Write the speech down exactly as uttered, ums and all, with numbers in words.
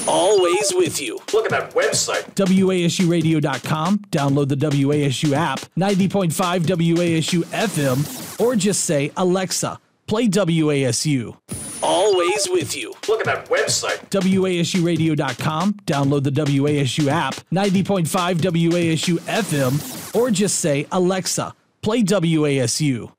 always with you. Look at that website. W A S U radio dot com. Download the W A S U app, ninety point five W A S U F M, or just say, Alexa, play W A S U. Always with you. Look at that website. W A S U radio dot com. Download the W A S U app, ninety point five W A S U F M, or just say, Alexa, play W A S U.